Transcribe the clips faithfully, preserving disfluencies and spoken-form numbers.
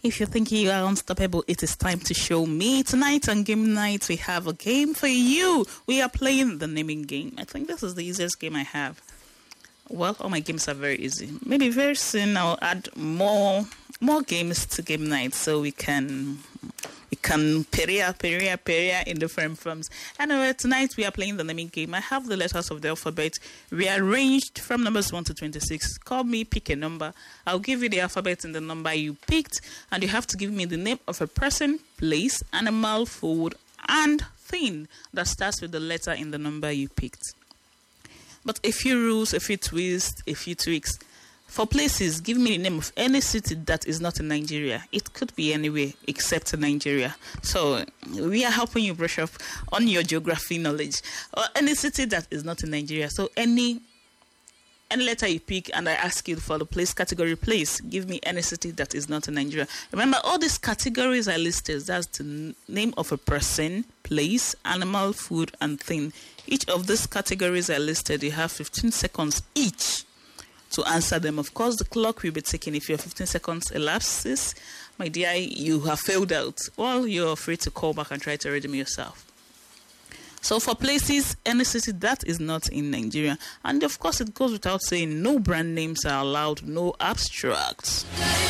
If you're thinking you are unstoppable, it is time to show me. Tonight on Game Night, we have a game for you. We are playing the naming game. I think this is the easiest game I have. Well, all my games are very easy. Maybe very soon I'll add more more games to Game Night so we can we can peria, peria, peria in different forms. Anyway, tonight we are playing the naming game. I have the letters of the alphabet rearranged from numbers one to twenty-six. Call me, pick a number. I'll give you the alphabet and the number you picked, and you have to give me the name of a person, place, animal, food, and thing that starts with the letter in the number you picked. But a few rules, a few twists, a few tweaks. For places, give me the name of any city that is not in Nigeria. It could be anywhere except in Nigeria. So we are helping you brush up on your geography knowledge. Or any city that is not in Nigeria. So any any letter you pick and I ask you for the place category place, give me any city that is not in Nigeria. Remember, all these categories I listed, that's the n- name of a person, place, animal, food, and thing. Each of these categories I listed, you have fifteen seconds each to answer them. Of course, the clock will be ticking. If your fifteen seconds elapses, my dear, you have failed out. Well, you're free to call back and try to redeem yourself. So for places, any city that is not in Nigeria. And of course, it goes without saying, no brand names are allowed, no abstracts.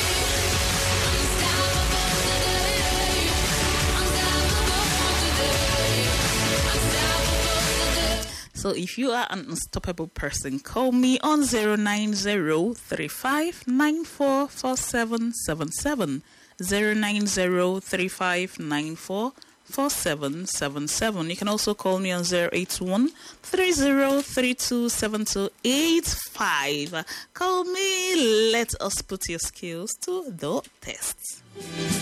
So if you are an unstoppable person, call me on zero nine zero three five nine four four seven seven seven. zero nine zero three five nine four four seven seven seven. You can also call me on zero eight one three zero three two seven two eight five. Call me. Let us put your skills to the test.